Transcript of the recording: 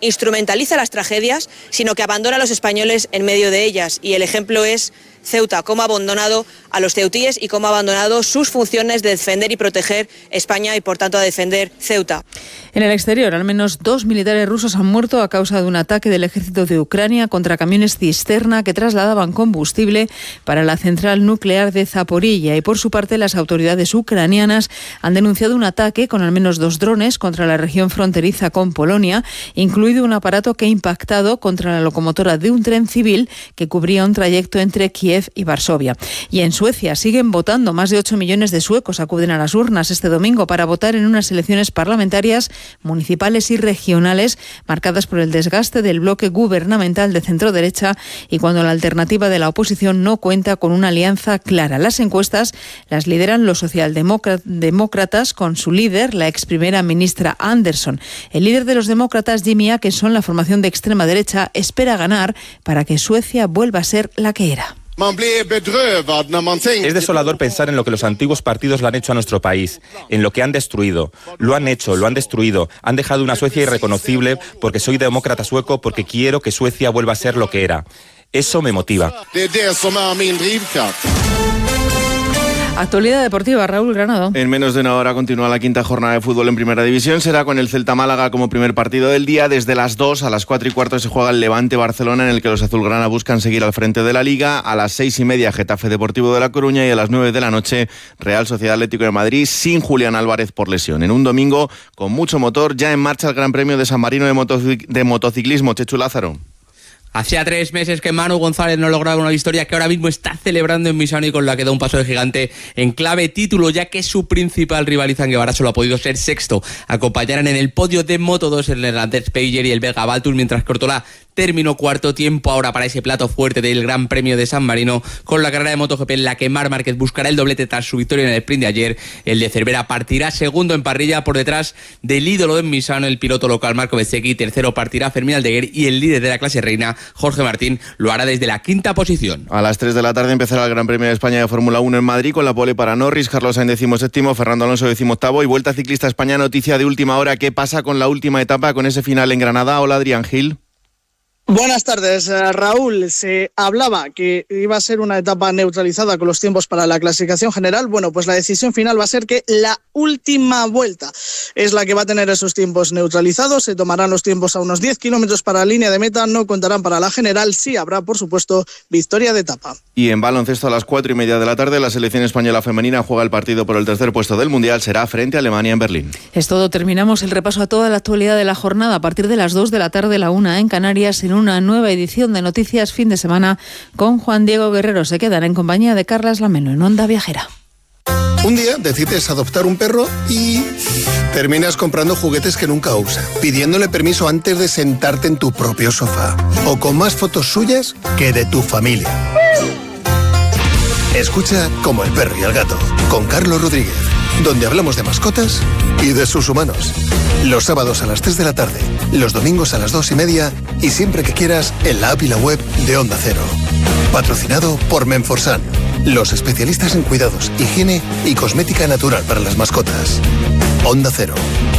instrumentaliza las tragedias, sino que abandona a los españoles en medio de ellas. Y el ejemplo es Ceuta, cómo ha abandonado a los ceutíes y cómo ha abandonado sus funciones de defender y proteger España y, por tanto, a defender Ceuta. En el exterior, al menos 2 militares rusos han muerto a causa de un ataque del ejército de Ucrania contra camiones cisterna que trasladaban combustible para la central nuclear de Zaporilla. Y por su parte, las autoridades ucranianas han denunciado un ataque con al menos 2 drones contra la región fronteriza con Polonia, incluido un aparato que ha impactado contra la locomotora de un tren civil que cubría un trayecto entre Kiev y Varsovia. Y en Suecia siguen votando. Más de 8 millones de suecos acuden a las urnas este domingo para votar en unas elecciones parlamentarias, municipales y regionales marcadas por el desgaste del bloque gubernamental de centro-derecha y cuando la alternativa de la oposición no cuenta con una alianza clara. Las encuestas las lideran los socialdemócratas con su líder, la ex primera ministra Andersson. El líder de los demócratas, Jimmy Åkesson, la formación de extrema derecha, espera ganar para que Suecia vuelva a ser la que era. Es desolador pensar en lo que los antiguos partidos le han hecho a nuestro país, en lo que han destruido. Lo han hecho, lo han destruido. Han dejado una Suecia irreconocible porque soy demócrata sueco, porque quiero que Suecia vuelva a ser lo que era. Eso me motiva. Actualidad deportiva, Raúl Granado. En menos de una hora continúa la quinta jornada de fútbol en Primera División. Será con el Celta Málaga como primer partido del día. Desde las 2 a las 4:15 se juega el Levante Barcelona, en el que los azulgrana buscan seguir al frente de la Liga. A las 6:30 Getafe Deportivo de La Coruña y a las 9 de la noche Real Sociedad Atlético de Madrid sin Julián Álvarez por lesión. En un domingo con mucho motor, ya en marcha el Gran Premio de San Marino de motociclismo. Chechu Lázaro. Hacía 3 meses que Manu González no lograba una victoria que ahora mismo está celebrando en Misano y con la que da un paso de gigante en clave título, ya que su principal rival Izan Guevara solo ha podido ser sexto. Acompañarán en el podio de Moto2 el neerlandés Peijer y el belga Valtur, mientras que Ortolá terminó cuarto. Tiempo ahora para ese plato fuerte del Gran Premio de San Marino, con la carrera de MotoGP en la que Marc Márquez buscará el doblete tras su victoria en el sprint de ayer. El de Cervera partirá segundo en parrilla por detrás del ídolo de Misano, el piloto local Marco Bezzecchi. Tercero partirá Fermín Aldeguer y el líder de la clase reina, Jorge Martín, lo hará desde la quinta posición. A las 3 de la tarde empezará el Gran Premio de España de Fórmula 1 en Madrid, con la pole para Norris, Carlos Sainz 17º, Fernando Alonso 18º y Vuelta Ciclista España. Noticia de última hora: ¿qué pasa con la última etapa, con ese final en Granada? Hola, Adrián Gil. Buenas tardes, Raúl. Se hablaba que iba a ser una etapa neutralizada con los tiempos para la clasificación general. Bueno, pues la decisión final va a ser que la última vuelta es la que va a tener esos tiempos neutralizados. Se tomarán los tiempos a unos 10 kilómetros para la línea de meta, no contarán para la general. Sí habrá, por supuesto, victoria de etapa. Y en baloncesto a las 4:30 de la tarde, la selección española femenina juega el partido por el tercer puesto del Mundial. Será frente a Alemania en Berlín. Es todo. Terminamos el repaso a toda la actualidad de la jornada a partir de las 2 de la tarde, la 1 en Canarias, en una nueva edición de Noticias Fin de Semana con Juan Diego Guerrero. Se quedan en compañía de Carlas Lamelo en Onda Viajera. Un día decides adoptar un perro y terminas comprando juguetes que nunca usa, pidiéndole permiso antes de sentarte en tu propio sofá, o con más fotos suyas que de tu familia. Escucha Como el perro y el gato, con Carlos Rodríguez, donde hablamos de mascotas y de sus humanos. Los sábados a las 3 de la tarde, los domingos a las 2:30 y siempre que quieras en la app y la web de Onda Cero. Patrocinado por Menforsan, los especialistas en cuidados, higiene y cosmética natural para las mascotas. Onda Cero,